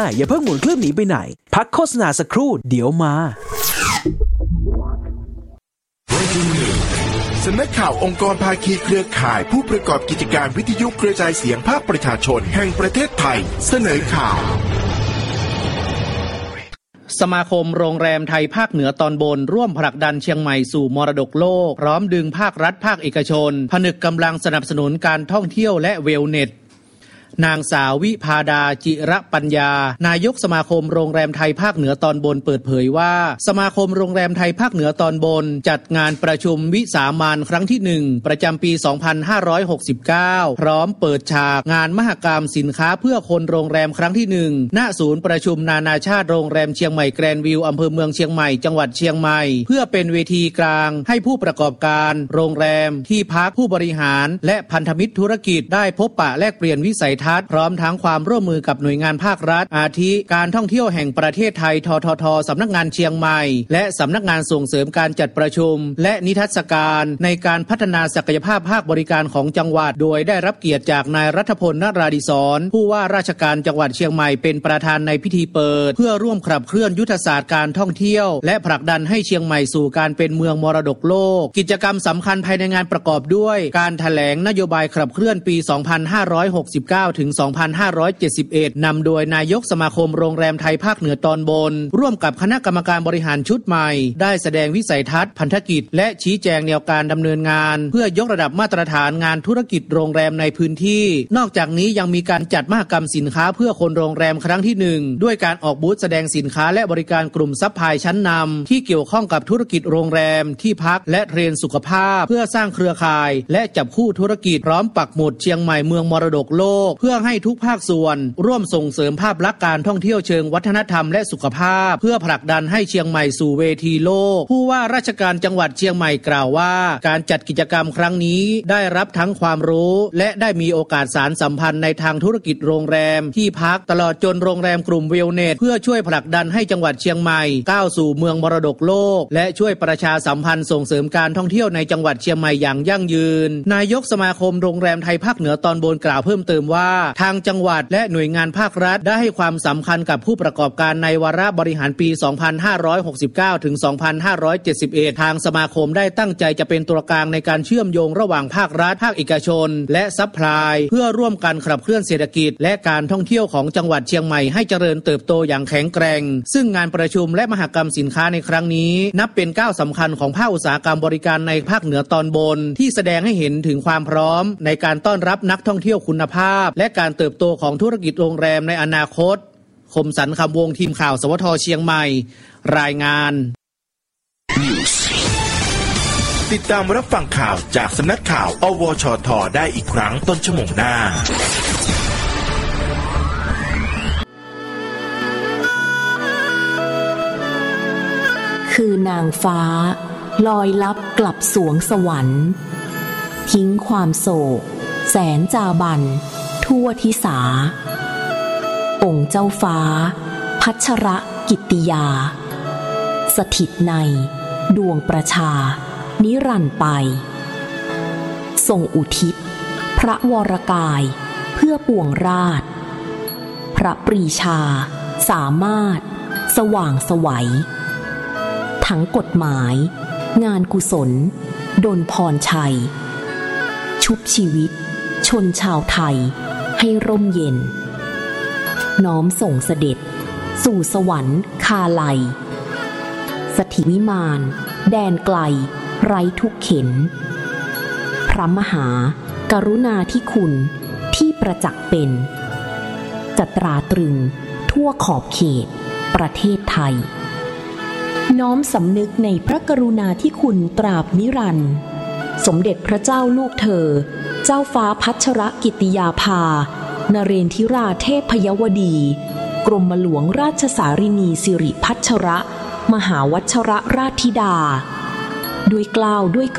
อย่าเพิ่งหมุนเครื่องหนีไปไหนพักโฆษณาสักครู่เดี๋ยวมาสำนักข่าวองค์กรภาคีเครือข่ายผู้ประกอบกิจการวิทยุกระจายเสียงภาคประชาชนแห่งประเทศไทยเสนอข่าวสมาคมโรงแรมไทยภาคเหนือตอนบนร่วมผลักดันเชียงใหม่สู่มรดกโลกพร้อมดึงภาครัฐภาคเอกชนผนึกกำลังสนับสนุนการท่องเที่ยวและเวลเนสนางสาววิภาดาจิระปัญญานายกสมาคมโรงแรมไทยภาคเหนือตอนบนเปิดเผยว่าสมาคมโรงแรมไทยภาคเหนือตอนบนจัดงานประชุมวิสามัญครั้งที่1ประจำปี2569พร้อมเปิดฉากงานมหกรรมสินค้าเพื่อคนโรงแรมครั้งที่1ณศูนย์ประชุมนานาชาติโรงแรมเชียงใหม่แกรนด์วิวอำเภอเมืองเชียงใหม่จังหวัดเชียงใหม่เพื่อเป็นเวทีกลางให้ผู้ประกอบการโรงแรมที่พักผู้บริหารและพันธมิตรธุรกิจได้พบปะแลกเปลี่ยนวิสัยทัศน์พร้อมทั้งความร่วมมือกับหน่วยงานภาครัฐอาทิการท่องเที่ยวแห่งประเทศไทยทททสำนักงานเชียงใหม่และสำนักงานส่งเสริมการจัดประชุมและนิทรรศการในการพัฒนาศักยภาพภาคบริการของจังหวัดโดยได้รับเกียรติจากนายรัฐพล นราดิศรผู้ว่าราชการจังหวัดเชียงใหม่เป็นประธานในพิธีเปิดเพื่อร่วมขับเคลื่อนยุทธศาสตร์การท่องเที่ยวและผลักดันให้เชียงใหม่สู่การเป็นเมืองมรดกโลกกิจกรรมสำคัญภายในงานประกอบด้วยการแถลงนโยบายขับเคลื่อนปี2569ถึง2571นำโดยนายกสมาคมโรงแรมไทยภาคเหนือตอนบนร่วมกับคณะกรรมการบริหารชุดใหม่ได้แสดงวิสัยทัศน์พันธกิจและชี้แจงแนวการดำเนินงานเพื่อยกระดับมาตรฐานงานธุรกิจโรงแรมในพื้นที่นอกจากนี้ยังมีการจัดมหกรรมสินค้าเพื่อคนโรงแรมครั้งที่1ด้วยการออกบูธแสดงสินค้าและบริการกลุ่มซัพพลายชั้นนำที่เกี่ยวข้องกับธุรกิจโรงแรมที่พักและเทรนสุขภาพเพื่อสร้างเครือข่ายและจับคู่ธุรกิจพร้อมปักหมุดเชียงใหม่เมืองมรดกโลกเพื่อให้ทุกภาคส่วนร่วมส่งเสริมภาพลักษณ์การท่องเที่ยวเชิงวัฒนธรรมและสุขภาพเพื่อผลักดันให้เชียงใหม่สู่เวทีโลกผู้ว่าราชการจังหวัดเชียงใหม่กล่าวว่าการจัดกิจกรรมครั้งนี้ได้รับทั้งความรู้และได้มีโอกาสสานสัมพันธ์ในทางธุรกิจโรงแรมที่พักตลอดจนโรงแรมกลุ่มเวลเนสเพื่อช่วยผลักดันให้จังหวัดเชียงใหม่ก้าวสู่เมืองมรดกโลกและช่วยประชาสัมพันธ์ส่งเสริมการท่องเที่ยวในจังหวัดเชียงใหม่อย่างยั่งยืนนายกสมาคมโรงแรมไทยภาคเหนือตอนบนกล่าวเพิ่มเติมว่าทางจังหวัดและหน่วยงานภาครัฐได้ให้ความสำคัญกับผู้ประกอบการในวาระบริหารปี2569ถึง2571ทางสมาคมได้ตั้งใจจะเป็นตัวกลางในการเชื่อมโยงระหว่างภาครัฐภาคเอกชนและซัพพลายเพื่อร่วมกันขับเคลื่อนเศรษฐกิจและการท่องเที่ยวของจังหวัดเชียงใหม่ให้เจริญเติบโตอย่างแข็งแกร่งซึ่งงานประชุมและมหกรรมสินค้าในครั้งนี้นับเป็นก้าวสำคัญของภาคอุตสาหกรรมบริการในภาคเหนือตอนบนที่แสดงให้เห็นถึงความพร้อมในการต้อนรับนักท่องเที่ยวคุณภาพและการเติบโตของธุรกิจโรงแรมในอนาคตคมสันต์คำวงทีมข่าวสวทเชียงใหม่รายงานติดตามรับฟังข่าวจากสำนักข่าวอวชทได้อีกครั้งต้นชั่วโมงหน้าคือนางฟ้าลอยลับกลับสวงสวรรค์ทิ้งความโศกแสนจาบันทั่วทิสาองค์เจ้าฟ้าพัชรกิตติยาสถิตในดวงประชานิรันดร์ไปทรงอุทิศพระวรกายเพื่อปวงราชพระปรีชาสามารถสว่างไสวทั้งกฎหมายงานกุศลดลพรชัยชุบชีวิตชนชาวไทยให้ร่มเย็นน้อมส่งเสด็จสู่สวรรค์คาลัยสถิวิมานแดนไกลไร้ทุกเข็ญพระมหากรุณาธิคุณที่ประจักษ์เป็นจะตราตรึงทั่วขอบเขตประเทศไทยน้อมสำนึกในพระกรุณาธิคุณตราบนิรันดร์สมเด็จพระเจ้าลูกเธอเจ้าฟ้าพัชรกิติยาภานเรนทิราเทพยวดีกรมหลวงราชสารินีสิริพัชรมหาวัชรราชธิดาด้วยเกล้าด้วย